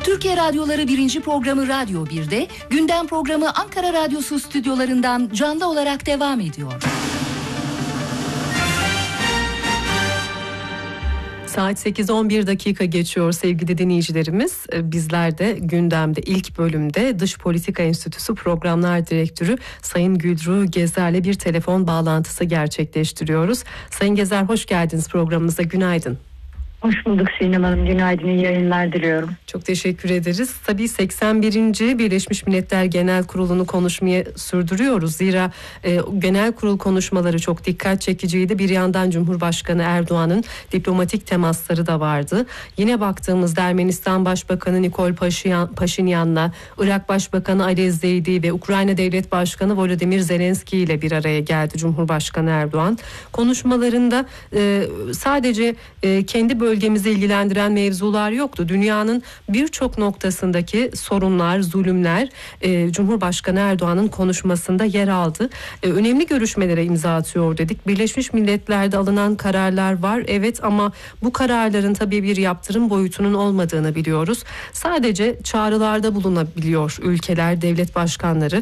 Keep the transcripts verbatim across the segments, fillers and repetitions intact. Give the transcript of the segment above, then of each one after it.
Türkiye Radyoları birinci programı Radyo bir'de, gündem programı Ankara Radyosu stüdyolarından canlı olarak devam ediyor. Saat sekiz on bir dakika geçiyor sevgili dinleyicilerimiz. Bizler de gündemde ilk bölümde Dış Politika Enstitüsü Programlar Direktörü Sayın Gülru Gezer'le bir telefon bağlantısı gerçekleştiriyoruz. Sayın Gezer, hoş geldiniz programımıza, günaydın. Hoş bulduk Sinem Hanım. Günaydın, iyi yayınlar diliyorum. Çok teşekkür ederiz. Tabii seksen birinci Birleşmiş Milletler Genel Kurulu'nu konuşmaya sürdürüyoruz. Zira e, genel kurul konuşmaları çok dikkat çekiciydi. Bir yandan Cumhurbaşkanı Erdoğan'ın diplomatik temasları da vardı. Yine baktığımızda Ermenistan Başbakanı Nikol Paşinyan, Paşinyan'la Irak Başbakanı Ali Zeydi ve Ukrayna Devlet Başkanı Volodymyr Zelenski ile bir araya geldi Cumhurbaşkanı Erdoğan. Konuşmalarında e, sadece e, kendi bölgemizi ilgilendiren mevzular yoktu. Dünyanın birçok noktasındaki sorunlar, zulümler e, Cumhurbaşkanı Erdoğan'ın konuşmasında yer aldı. E, önemli görüşmelere imza atıyor dedik. Birleşmiş Milletler'de alınan kararlar var, evet, ama bu kararların tabii bir yaptırım boyutunun olmadığını biliyoruz. Sadece çağrılarda bulunabiliyor ülkeler, devlet başkanları.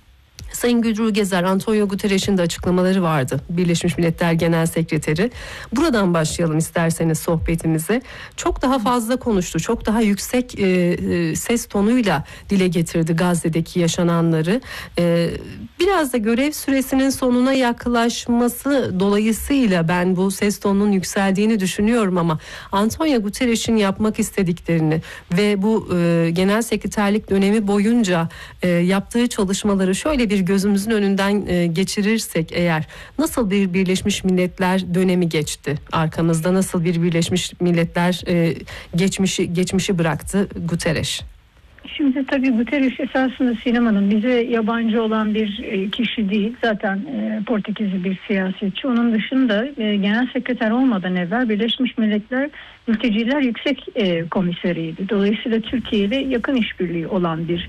Sayın Gülru Gezer, Antonio Guterres'in de açıklamaları vardı, Birleşmiş Milletler Genel Sekreteri. Buradan başlayalım isterseniz sohbetimize. Çok daha fazla konuştu, çok daha yüksek e, ses tonuyla dile getirdi Gazze'deki yaşananları. E, biraz da görev süresinin sonuna yaklaşması dolayısıyla ben bu ses tonunun yükseldiğini düşünüyorum, ama Antonio Guterres'in yapmak istediklerini ve bu e, genel sekreterlik dönemi boyunca e, yaptığı çalışmaları şöyle bir gözümüzün önünden e, geçirirsek eğer, nasıl bir Birleşmiş Milletler dönemi geçti arkamızda, nasıl bir Birleşmiş Milletler e, geçmişi geçmişi bıraktı Guterres? Şimdi tabii Guterres esasında Sinem Hanım bize yabancı olan bir kişi değil. Zaten e, Portekizli bir siyasetçi. Onun dışında e, genel sekreter olmadan evvel Birleşmiş Milletler Mülteciler Yüksek e, Komiseriydi. Dolayısıyla Türkiye ile yakın işbirliği olan bir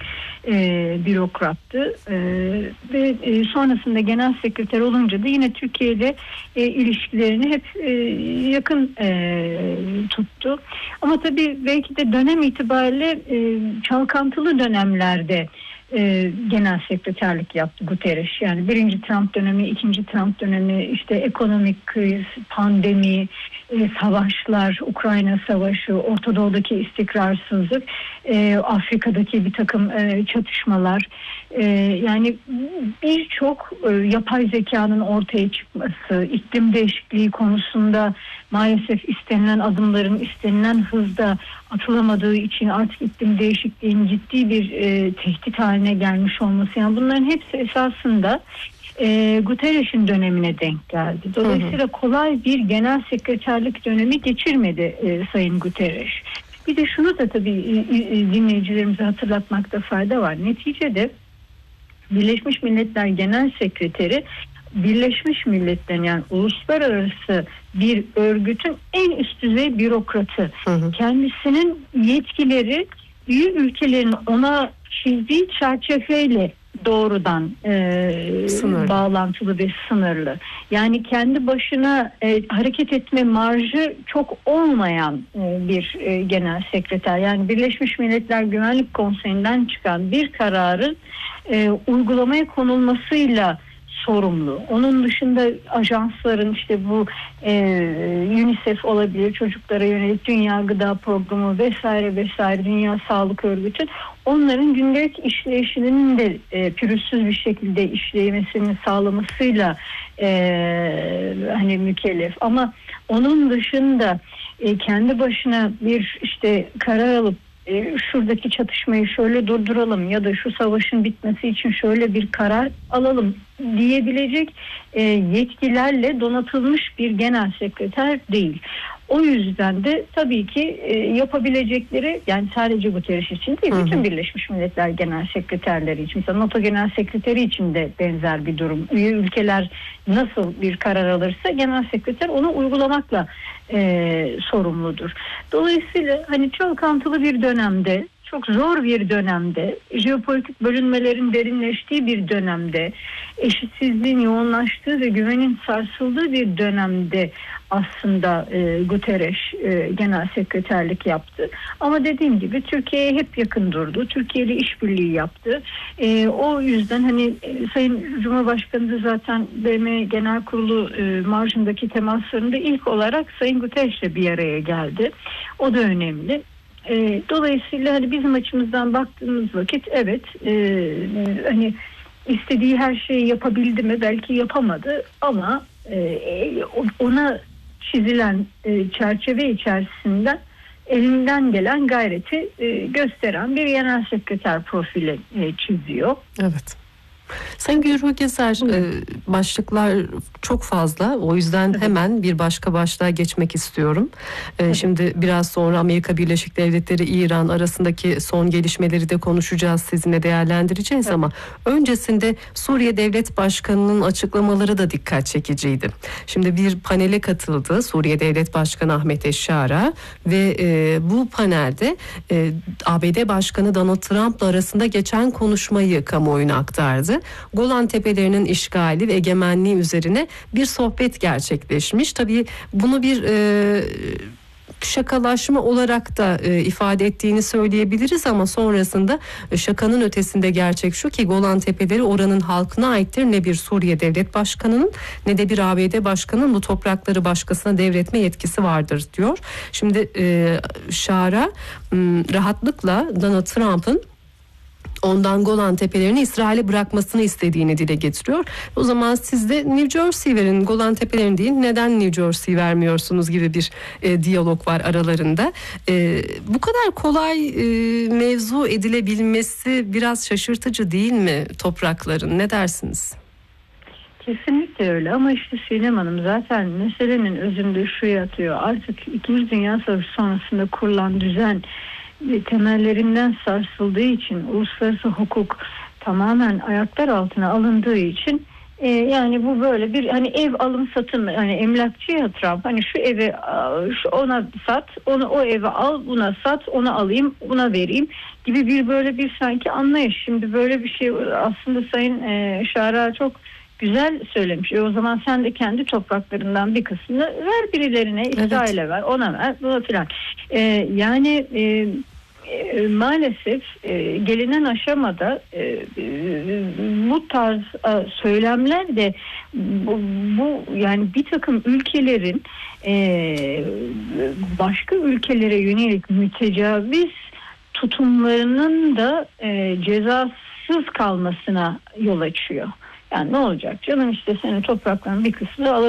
e, bürokrattı. E, ve e, sonrasında genel sekreter olunca da yine Türkiye ile e, ilişkilerini hep e, yakın e, tuttu. Ama tabii belki de dönem itibariyle e, çalkantılı dönemlerde e, genel sekreterlik yaptı Guterres. Yani birinci Trump dönemi, ikinci Trump dönemi, işte ekonomik kriz, pandemi, e, savaşlar, Ukrayna Savaşı, Orta Doğu'daki istikrarsızlık, e, Afrika'daki bir takım e, çatışmalar, e, yani birçok e, yapay zekanın ortaya çıkması, iklim değişikliği konusunda maalesef istenilen adımların istenilen hızda atılamadığı için artık iklim değişikliğinin ciddi bir e, tehdit haline gelmiş olması, yani bunların hepsi esasında e, Guterres'in dönemine denk geldi. Dolayısıyla kolay bir genel sekreterlik dönemi geçirmedi e, Sayın Guterres. Bir de şunu da tabii e, e, dinleyicilerimize hatırlatmakta fayda var. Neticede Birleşmiş Milletler Genel Sekreteri Birleşmiş Milletler'in, yani uluslararası bir örgütün en üst düzey bürokratı. Hı hı. Kendisinin yetkileri üye ülkelerin ona çizdiği çerçeveyle doğrudan e, bağlantılı ve sınırlı. Yani kendi başına e, hareket etme marjı çok olmayan e, bir e, genel sekreter. Yani Birleşmiş Milletler Güvenlik Konseyi'nden çıkan bir kararın e, uygulamaya konulmasıyla sorumlu. Onun dışında ajansların, işte bu e, UNICEF olabilir, çocuklara yönelik Dünya Gıda Programı vesaire vesaire, Dünya Sağlık Örgütü, onların gündelik işleyişinin de e, pürüzsüz bir şekilde işlemesini sağlamasıyla e, hani mükellef. Ama onun dışında e, kendi başına bir işte karar alıp e, şuradaki çatışmayı şöyle durduralım ya da şu savaşın bitmesi için şöyle bir karar alalım diyebilecek e, yetkilerle donatılmış bir genel sekreter değil. O yüzden de tabii ki e, yapabilecekleri, yani sadece Guterres için değil, bütün hı hı. Birleşmiş Milletler Genel Sekreterleri için, mesela NATO Genel Sekreteri için de benzer bir durum. Üye ülkeler nasıl bir karar alırsa genel sekreter onu uygulamakla e, sorumludur. Dolayısıyla hani çalkantılı bir dönemde, çok zor bir dönemde, jeopolitik bölünmelerin derinleştiği bir dönemde, eşitsizliğin yoğunlaştığı ve güvenin sarsıldığı bir dönemde aslında e, Guterres e, genel sekreterlik yaptı. Ama dediğim gibi Türkiye'ye hep yakın durdu. Türkiye ile işbirliği yaptı. E, o yüzden hani e, Sayın Cumhurbaşkanı da zaten B M Genel Kurulu e, marjındaki temaslarında ilk olarak Sayın Guterres'le bir araya geldi. O da önemli. E, dolayısıyla hani bizim açımızdan baktığımız vakit evet e, hani istediği her şeyi yapabildi mi? Belki yapamadı ama e, ona çizilen e, çerçeve içerisinden elinden gelen gayreti e, gösteren bir genel sekreter profili e, çiziyor. Evet. Sayın Gürru Gezer, e, başlıklar çok fazla, o yüzden evet. hemen bir başka başlığa geçmek istiyorum. E, evet. Şimdi biraz sonra Amerika Birleşik Devletleri İran arasındaki son gelişmeleri de konuşacağız, sizinle değerlendireceğiz evet. ama öncesinde Suriye Devlet Başkanı'nın açıklamaları da dikkat çekiciydi. Şimdi bir panele katıldı Suriye Devlet Başkanı Ahmet Eşşara ve e, bu panelde e, A B D Başkanı Donald Trump'la arasında geçen konuşmayı kamuoyuna aktardı. Golan Tepelerinin işgali ve egemenliği üzerine bir sohbet gerçekleşmiş. Tabii bunu bir e, şakalaşma olarak da e, ifade ettiğini söyleyebiliriz ama sonrasında e, şakanın ötesinde gerçek şu ki Golan Tepeleri oranın halkına aittir. Ne bir Suriye Devlet Başkanı'nın ne de bir A B D Başkanı'nın bu toprakları başkasına devretme yetkisi vardır diyor. Şimdi e, Şara rahatlıkla Donald Trump'ın ondan Golan Tepelerini İsrail'e bırakmasını istediğini dile getiriyor. O zaman siz de New Jersey verin, Golan Tepelerini değil, neden New Jersey vermiyorsunuz gibi bir e, diyalog var aralarında. E, bu kadar kolay e, mevzu edilebilmesi biraz şaşırtıcı değil mi toprakların? Ne dersiniz? Kesinlikle öyle ama işte Sinem Hanım, zaten meselenin özünde şu yatıyor. Artık İkinci Dünya Savaşı sonrasında kurulan düzen temellerinden sarsıldığı için, uluslararası hukuk tamamen ayaklar altına alındığı için e, yani bu böyle bir hani ev alım satım, hani emlakçı ya Trump, hani şu evi şu ona sat, onu o eve al, buna sat, onu alayım, buna vereyim gibi bir böyle bir sanki anlayış. Şimdi böyle bir şey aslında Sayın e, Şara çok güzel söylemiş. E o zaman sen de kendi topraklarından bir kısmını ver birilerine, İsrail'e evet. ver, ona ver, buna filan. E, yani e, e, maalesef e, gelinen aşamada e, e, bu tarz e, söylemler de bu, bu yani bir takım ülkelerin e, başka ülkelere yönelik mütecaviz tutumlarının da e, cezasız kalmasına yol açıyor. Yani ne olacak canım, işte senin toprakların bir kısmını alır.